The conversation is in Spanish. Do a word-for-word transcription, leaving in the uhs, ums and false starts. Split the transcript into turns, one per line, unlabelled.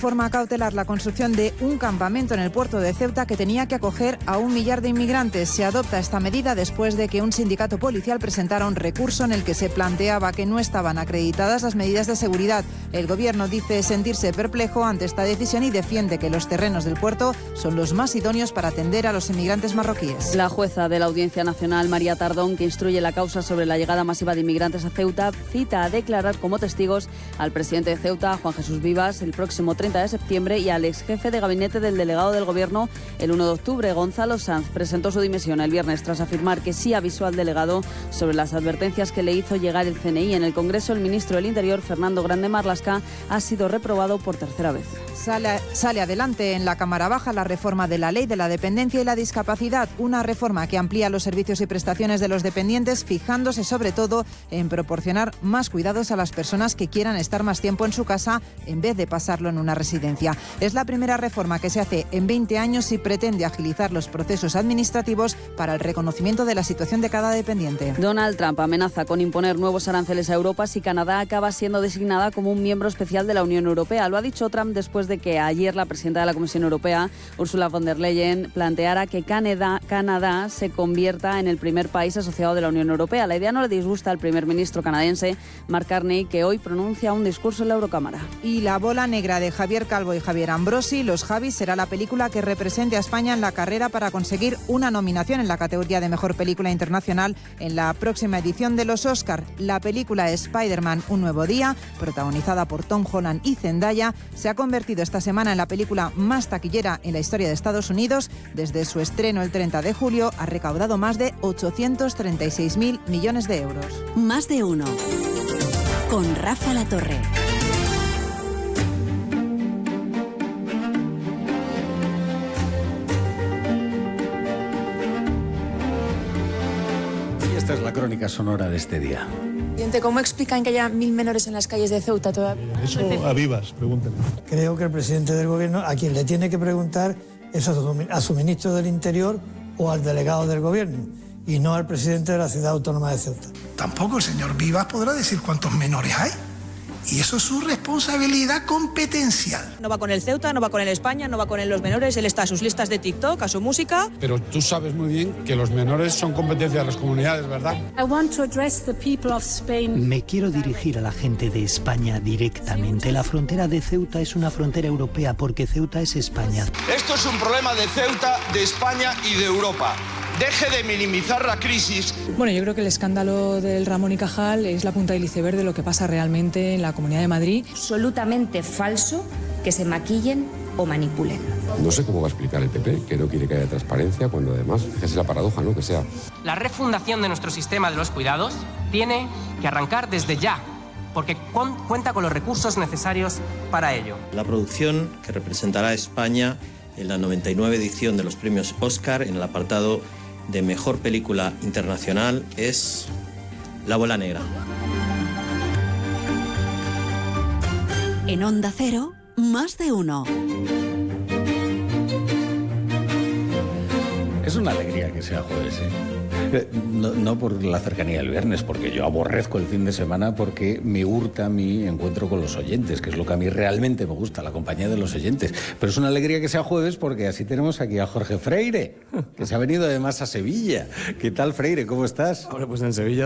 Forma cautelar la construcción de un campamento en el puerto de Ceuta que tenía que acoger a un millar de inmigrantes. Se adopta esta medida después de que un sindicato policial presentara un recurso en el que se planteaba que no estaban acreditadas las medidas de seguridad. El gobierno dice sentirse perplejo ante esta decisión y defiende que los terrenos del puerto son los más idóneos para atender a los inmigrantes marroquíes.
La jueza de la Audiencia Nacional, María Tardón, que instruye la causa sobre la llegada masiva de inmigrantes a Ceuta, cita a declarar como testigos al presidente de Ceuta, Juan Jesús Vivas, el próximo treinta de septiembre y al ex jefe de gabinete del delegado del Gobierno el uno de octubre. Gonzalo Sanz presentó su dimisión el viernes tras afirmar que sí avisó al delegado sobre las advertencias que le hizo llegar el C N I. En el Congreso, el ministro del Interior, Fernando Grande Marlaska, ha sido reprobado por tercera vez.
Sale, sale adelante en la Cámara Baja la reforma de la Ley de la Dependencia y la Discapacidad, una reforma que amplía los servicios y prestaciones de los dependientes, fijándose sobre todo en proporcionar más cuidados a las personas que quieran estar más tiempo en su casa en vez de pasarlo en una residencia. Es la primera reforma que se hace en veinte años y pretende agilizar los procesos administrativos para el reconocimiento de la situación de cada dependiente.
Donald Trump amenaza con imponer nuevos aranceles a Europa si Canadá acaba siendo designada como un miembro especial de la Unión Europea. Lo ha dicho Trump después de que ayer la presidenta de la Comisión Europea, Ursula von der Leyen, planteara que Canadá, Canadá se convierta en el primer país asociado de la Unión Europea. La idea no le disgusta al primer ministro canadiense, Mark Carney, que hoy pronuncia un discurso en la Eurocámara.
Y La bola negra de Javier Calvo y Javier Ambrosi, Los Javis, será la película que represente a España en la carrera para conseguir una nominación en la categoría de Mejor Película Internacional en la próxima edición de los Oscar. La película Spider-Man, Un nuevo día, protagonizada por Tom Holland y Zendaya, se ha convertido esta semana en la película más taquillera en la historia de Estados Unidos. Desde su estreno el treinta de julio ha recaudado más de ochocientos treinta y seis mil millones de euros.
Más de uno. Con Rafa Latorre.
Esta es la crónica sonora de este día.
¿Cómo explican que haya mil menores en las calles de Ceuta todavía?
Eso a Vivas, pregúntale.
Creo que el presidente del gobierno a quien le tiene que preguntar es a su, a su ministro del Interior o al delegado del gobierno, y no al presidente de la ciudad autónoma de Ceuta.
Tampoco el señor Vivas podrá decir cuántos menores hay. Y eso es su responsabilidad competencial.
No va con el Ceuta, no va con el España, no va con el los menores. Él está a sus listas de TikTok, a su música.
Pero tú sabes muy bien que los menores son competencia de las comunidades, ¿verdad?
I want to address the people of Spain.
Me quiero dirigir a la gente de España directamente. La frontera de Ceuta es una frontera europea porque Ceuta es España.
Esto es un problema de Ceuta, de España y de Europa. Deje de minimizar la crisis.
Bueno, yo creo que el escándalo del Ramón y Cajal es la punta del iceberg de lo que pasa realmente en la Comunidad de Madrid.
Absolutamente falso que se maquillen o manipulen.
No sé cómo va a explicar el P P, que no quiere que haya transparencia, cuando además, fíjese la paradoja, ¿no? Que sea.
La refundación de nuestro sistema de los cuidados tiene que arrancar desde ya, porque con, cuenta con los recursos necesarios para ello.
La producción que representará a España en la noventa y nueve edición de los premios Oscar en el apartado de Mejor Película Internacional es La bola negra.
En Onda Cero, Más de uno.
Es una alegría que sea jueves, ¿eh? No, no por la cercanía del viernes, porque yo aborrezco el fin de semana porque me hurta mi encuentro con los oyentes, que es lo que a mí realmente me gusta, la compañía de los oyentes. Pero es una alegría que sea jueves porque así tenemos aquí a Jorge Freire, que se ha venido además a Sevilla. ¿Qué tal, Freire? ¿Cómo estás?
Hombre, pues en Sevilla